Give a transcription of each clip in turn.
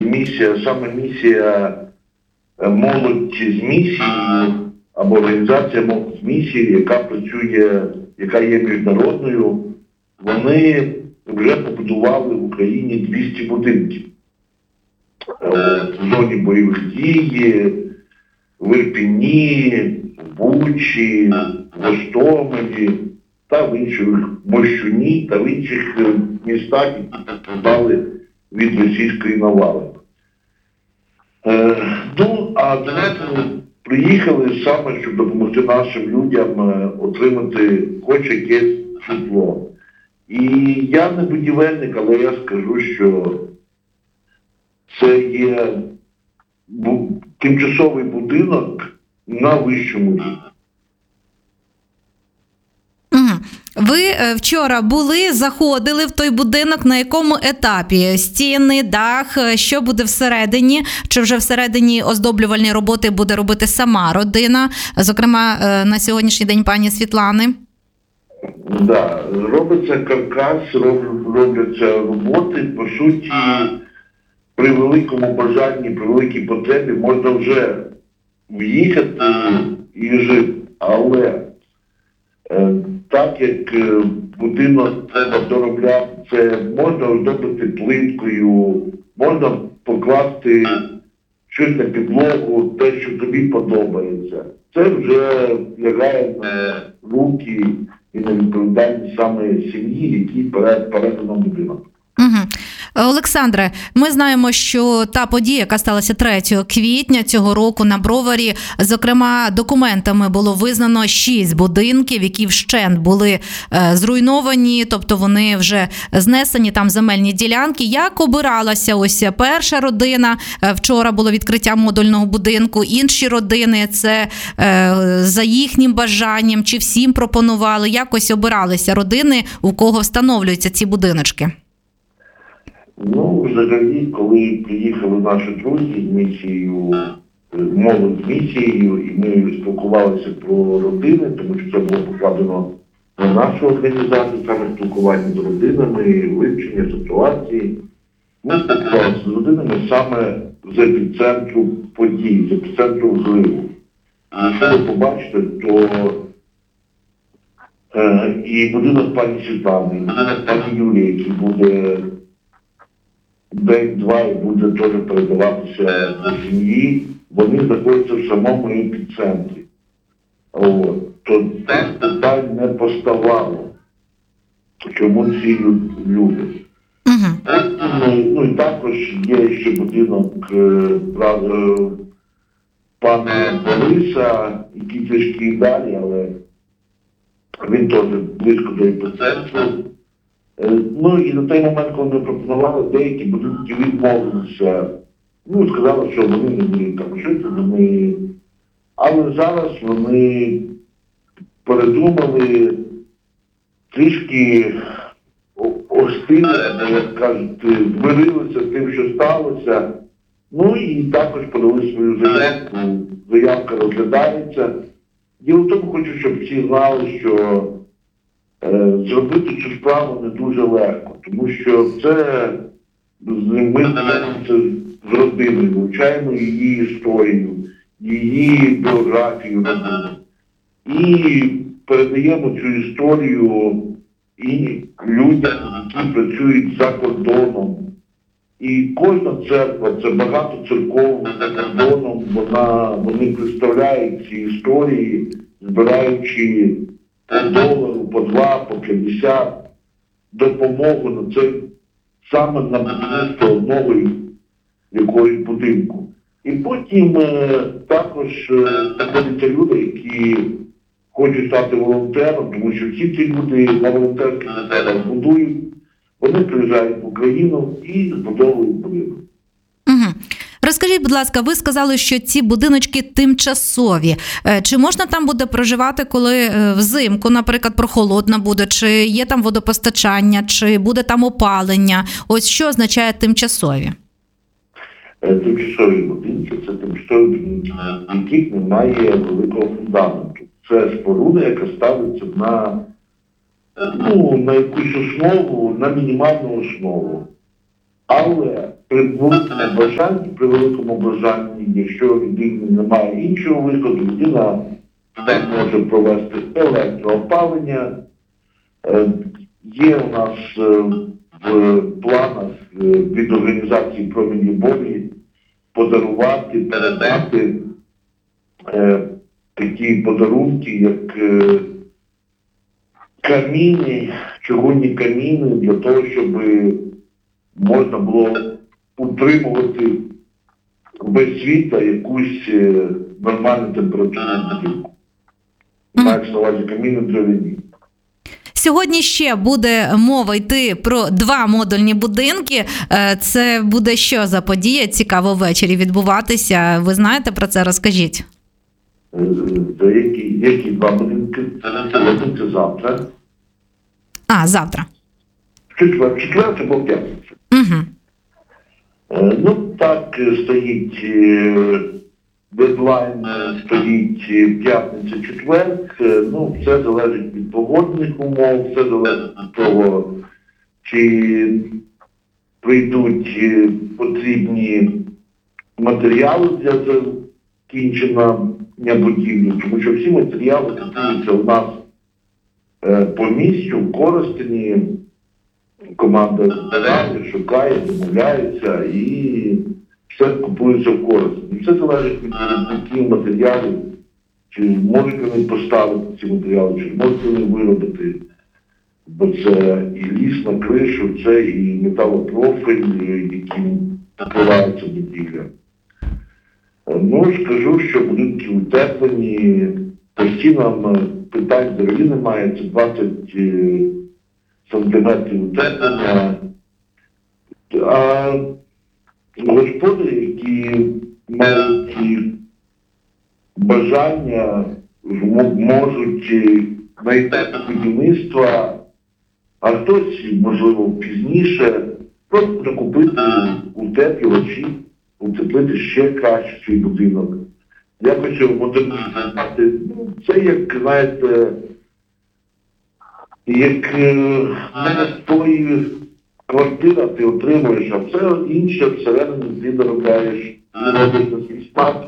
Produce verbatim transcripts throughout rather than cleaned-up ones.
Місія, саме місія молодь з місією, або організація молодь з місією, яка працює, яка є міжнародною, вони вже побудували в Україні двісті будинків. От, в зоні бойових дій, в Ірпені, в Бучі, в Гостомелі та в інших Мощуні та в інших містах, які постраждали від російської навали. Е, ну, а до нас приїхали саме, щоб допомогти нашим людям е, отримати хоч якесь житло. І я не будівельник, але я скажу, що це є бу- тимчасовий будинок на вищому рівні. Ви вчора були, заходили в той будинок, на якому етапі? Стіни, дах, що буде всередині? Чи вже всередині оздоблювальні роботи буде робити сама родина, зокрема на сьогоднішній день пані Світлани? Так, да, робиться каркас, роб, робляться роботи. По суті, при великому бажанні, при великій потребі можна вже в'їхати і жити. Але так як будинок треба доробляти, це можна оздобити плиткою, можна покласти щось на підлогу, те, що тобі подобається. Це вже лягає на руки і на відповідальність саме сім'ї, які передано будинок. Угу. Олександре, ми знаємо, що та подія, яка сталася третього квітня цього року на Броварі, зокрема, документами було визнано шість будинків, які вщент були е, зруйновані, тобто вони вже знесені, там земельні ділянки. Як обиралася ось перша родина? Вчора було відкриття модульного будинку, інші родини, це е, за їхнім бажанням, чи всім пропонували? Якось обиралися родини, у кого встановлюються ці будиночки? Ну, взагалі, коли приїхали наші друзі з місією, молодь з місією, і ми спілкувалися про родини, тому що це було покладено на нашу організацію, саме спілкування з родинами, вивчення ситуації. Ми спілкувалися з родинами саме з епіцентру подій, з епіцентру взриву. І якщо ви побачите, то е, і будинок пані Світлани, і будинок пані Юлії, який буде день-два і буде теж передаватися до сім'ї, вони знаходяться в самому епіцентрі. От. То там питань не поставало, чому ці люди. Угу. От, ну, ну і також є ще будинок е, правда, пана Бориса, який трішки далі, але він теж близько до епіцентру. Ну і на той момент, коли ми пропонували, деякі будинки відмовилися. Ну, сказали, що вони не будуть там жити, вони... Але зараз вони передумали, трішки остили, як кажуть, змирилися з тим, що сталося. Ну і також подали свою заявку. Заявка розглядається. Діло в тому, хочу, щоб всі знали, що зробити цю справу не дуже легко, тому що це ми знайомимося з родиною, вивчаємо її історію, її біографію родини. І передаємо цю історію і людям, які працюють за кордоном. І кожна церква, це багато церков за кордоном, вона, вони представляють ці історії, збираючи по долару, по два, по п'ятдесят, допомогу на це саме на будівництво одного якогось будинку. І потім е, також знаходяться люди, які хочуть стати волонтером, тому що всі ці люди на волонтерських засадах будують, вони приїжджають в Україну і збудовують будинок. Угу. Розкажіть, будь ласка, ви сказали, що ці будиночки тимчасові. Чи можна там буде проживати, коли взимку, наприклад, прохолодно буде, чи є там водопостачання, чи буде там опалення? Ось що означає тимчасові? Тимчасові будинки – це тимчасові будинки, в яких немає великого фундаменту. Це споруда, яка ставиться на, ну, на якусь основу, на мінімальну основу. Але при великому бажанні, при великому бажанні, якщо людини немає іншого виходу, людина може провести електроопалення. Є у нас в планах від організації «Промінь любові» подарувати, передати такі подарунки, як каміни, чугунні каміни, для того, щоб можна було утримувати без світла якусь нормальну температуру будинку. Мається на увазі каміни дров'яні. Сьогодні ще буде мова йти про два модульні будинки. Це буде що за подія? Цікаво ввечері відбуватися. Ви знаєте про це? Розкажіть. Які, які два будинки? Це не сьогодні, це завтра. А, завтра. В четвер, в четвер це був п'ятниця. Угу. Ну, так стоїть дедлайн, стоїть п'ятниця-четвер. Ну, все залежить від погодних умов, все залежить від того, чи прийдуть потрібні матеріали для закінчення будівлі. Тому що всі матеріали купуються у нас по місцю, в Коростені. Команда збирає, шукає, домовляється і все купується в Коростені. Все залежить від виробників матеріалів, чи можуть вони поставити ці матеріали, чи можуть вони виробити. Бо це і ліс на кришу, це і металопрофіль, яким покривається будівля. Ну, скажу, що будинки утеплені, постійно питань взагалі немає, це двадцять сантиметрів утеплення. А господарі, які мають бажання, можуть знайти будівництва, а хтось, можливо, пізніше, просто закупити утеплювачі, утеплити ще краще свій будинок. Якось його модернізувати. Це, як, знаєте, як не з твоєї квартири ти отримуєш, а все інше всередині ти доробляєш і робиш на свій смак.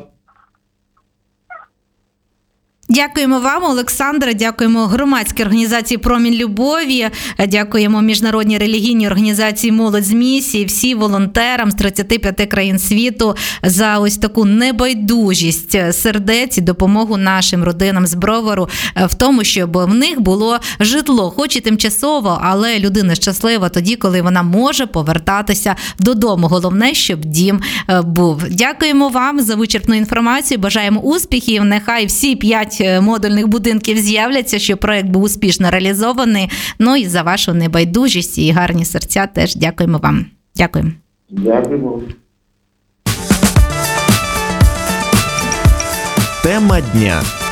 Дякуємо вам, Олександре, дякуємо громадській організації «Промінь любові», дякуємо міжнародній релігійній організації «Молодь з місії», всім волонтерам з тридцяти п'яти країн світу за ось таку небайдужість сердець і допомогу нашим родинам з Бровару в тому, щоб в них було житло, хоч і тимчасово, але людина щаслива тоді, коли вона може повертатися додому. Головне, щоб дім був. Дякуємо вам за вичерпну інформацію, бажаємо успіхів, нехай всі п'ять модульних будинків з'являться, щоб проект був успішно реалізований. Ну і за вашу небайдужість і гарні серця теж дякуємо вам. Дякуємо. Дякуємо. Тема дня.